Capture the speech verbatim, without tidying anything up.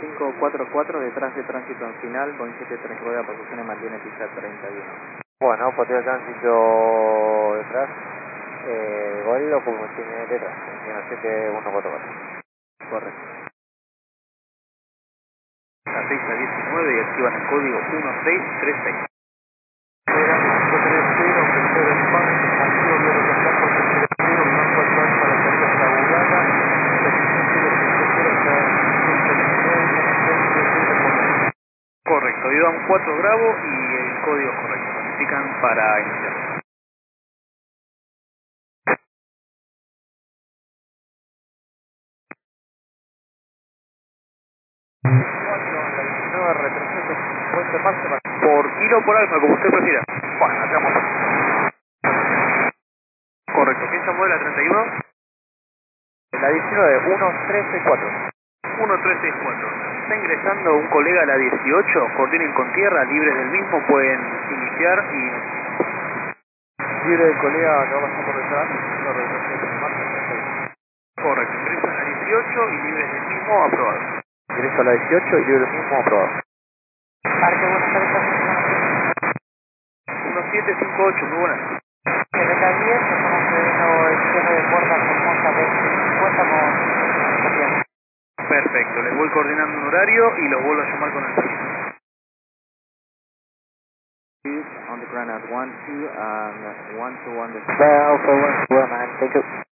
cinco cuatro cuatro, detrás de tránsito en final, Boeing siete tres rueda, posiciones mantiene pista treinta y uno. Bueno, poteo de tránsito detrás, eh, Gol lo como tiene detrás, en siete uno cuatro cuatro. Correcto. A seis a diecinueve y activan el código uno seis tres seis. Correcto, iban cuatro Bravo y el código es correcto, notifican para iniciar. Por kilo por alfa, como usted prefiera. Bueno, hacemos. Correcto, ¿quién llamó de la treinta y uno? La diecinueve, uno tres seis cuatro. uno tres seis cuatro. Está ingresando un colega a la dieciocho, coordinen con tierra, libres del mismo, pueden iniciar y... Libre del colega que va a pasar por detrás, la realización de marcha treinta y uno. Correcto, ingresan a la dieciocho y libres del mismo, aprobado. Ingreso a la dieciocho y libre del mismo aprobado. Parque Buenos Aires, uno siete cinco ocho, muy buenas. que venga diez, estamos previendo el cierre de puertas Formosa veinte cincuenta con copias. Perfecto, les voy coordinando un horario y los vuelvo a llamar con el permiso. On the ground at one two and one two one. Alpha one, one, man, thank you.